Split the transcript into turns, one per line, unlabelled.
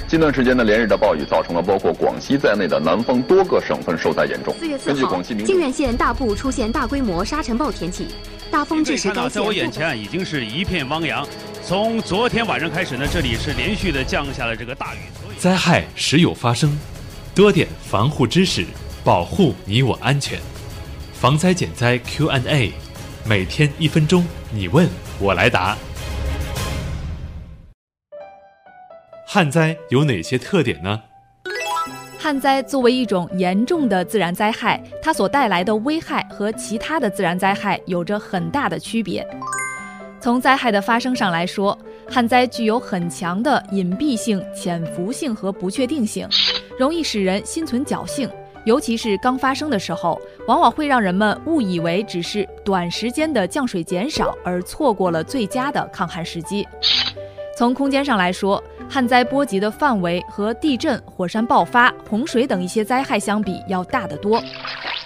近段时间的连日的暴雨造成了包括广西在内的南方多个省份受灾严重。
4月4号，靖远县大部出现大规模沙尘暴天气，大风致使该县。
在我眼前已经是一片汪洋。从昨天晚上开始呢，这里是连续的降下了这个大雨。
灾害时有发生，多点防护知识，保护你我安全。防灾减灾 Q&A， 每天1分钟，你问我来答。旱灾有哪些特点呢？
旱灾作为一种严重的自然灾害，它所带来的危害和其他的自然灾害有着很大的区别。从灾害的发生上来说，旱灾具有很强的隐蔽性、潜伏性和不确定性，容易使人心存侥幸，尤其是刚发生的时候，往往会让人们误以为只是短时间的降水减少，而错过了最佳的抗旱时机。从空间上来说，旱灾波及的范围和地震、火山爆发、洪水等一些灾害相比要大得多。